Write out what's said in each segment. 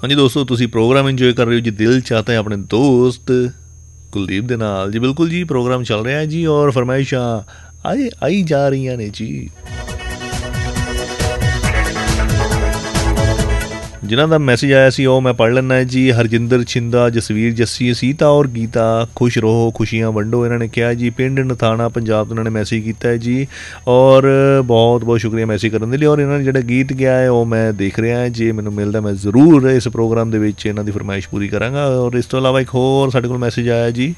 हाँ जी दोस्तों, तुसी प्रोग्राम इंजॉय कर रहे हो जी दिल चाहता है अपने दोस्त कुलदीप दे नाल जी। बिल्कुल जी, प्रोग्राम चल रहा है जी और फरमाइशां आई जा रही ने जी। जिन्हों का मैसेज आया सी मैं पढ़ लेना है जी। हरजिंदर छिंदा, जसवीर जस्सी, सीता और गीता खुश रहो खुशियां वंडो इन्होंने कहा जी। पिंड नथाना पंजाब तो उन्होंने मैसेज किया है जी और बहुत बहुत शुक्रिया मैसेज करने के लिए। और इन्होंने जो गीत गया है वो मैं देख रहा है जी, मैंने मिलता मैं जरूर इस प्रोग्राम के इन्हों की फरमाइश पूरी कराँगा। और इस तो अलावा एक होर साढ़े को मैसेज आया जी।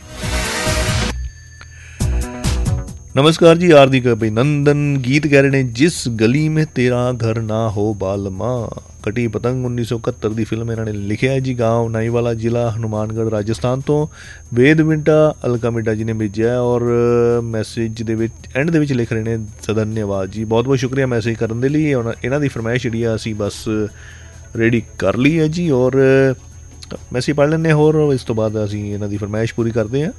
नमस्कार जी, हार्दिक अभिनंदन। गीत कह रहे हैं जिस गली में तेरा घर ना हो बालमा, कटी पतंग 1971 की फिल्म इन्होंने लिखा है जी। गाँव नाईवाला, जिला हनुमानगढ़, राजस्थान तो वेद मिंटा अलका मिंटा जी ने भेजा है। और मैसेज के एंड के लिख रहे हैं धन्यवाद जी, बहुत बहुत शुक्रिया मैसेज करने के लिए। इन्हों की फरमाइश जी असी बस रेडी कर ली है जी और मैसेज पढ़ लें होर इस तो बाद असी इन्हों की फरमाइश पूरी करते हैं।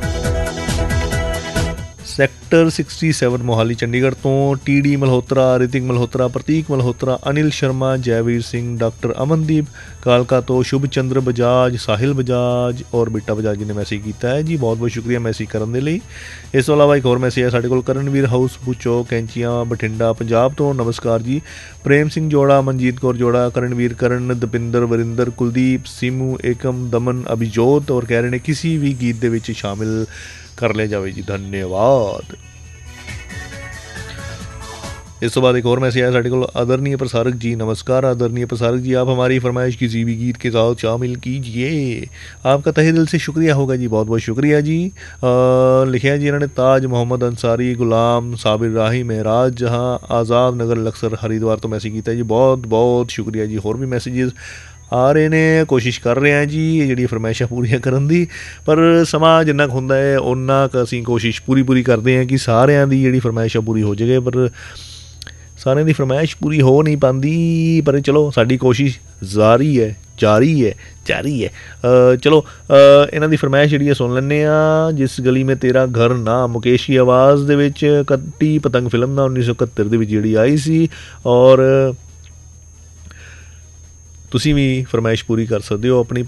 सैक्टर 67 मोहाली चंडीगढ़ तो टी मल्होत्रा, रितिक मल्होत्रा, प्रतीक मल्होत्रा, अनिल शर्मा, जयवीर सिंह, डॉक्टर अमनदीप कालका तो शुभ चंद्र बजाज, साहिल बजाज और बिट्टा बजाज जी ने मैसेज किया है जी। बहुत बहुत शुक्रिया मैसेज करने के लिए। इस तो अलावा एक होर मैसेज है साढ़े को करणवीर हाउस बुचो कैंचियाँ बठिंडा पंजाब तो नमस्कार जी। प्रेम सिंह जोड़ा, मनजीत कौर जोड़ा, करणवीर करण, दपिंदर वरिंदर, कुलदीप, सीमू, एकम, दमन, अभिजोत और कह रहे हैं किसी भी गीत के शामिल कर ले जाए जी, धन्यवाद। इस तो बाद एक और मैसेज आया साढ़े को आदरणीय प्रसारक जी। नमस्कार आदरणीय प्रसारक जी, आप हमारी फरमाइश किसी भी गीत के साथ शामिल कीजिए, आपका तहे दिल से शुक्रिया होगा जी। बहुत बहुत शुक्रिया जी। लिखा है जी इन्होंने ताज मोहम्मद अंसारी, गुलाम साबिर राही, महराज जहाँ, आज़ाद नगर लक्सर हरिद्वार तो मैसेज किया जी। बहुत बहुत शुक्रिया जी। होर भी मैसेजेस आ रहे ने, कोशिश कर रहे हैं जी ये जी फरमाइशा पूरी करने की, पर समा जिन्ना कुछ होंदा है उन्ना क असीं कोशिश पूरी करते हैं कि सारिਆਂ ਦੀ ਜਿਹੜੀ फरमाइशा पूरी हो जाए, पर सारिਆਂ ਦੀ फरमाइश पूरी हो नहीं पाती। पर चलो साडी कोशिश जारी है चलो इन्हां दी फरमाइश जी सुन लैंदे आ। जिस गली में तेरा घर ना, मुकेश की आवाज़ दे विच कट्टी पतंग फिल्म ना 1971 दे विच जिहड़ी आई सी। और तुसीं भी फरमाइश पूरी कर सकते हो अपनी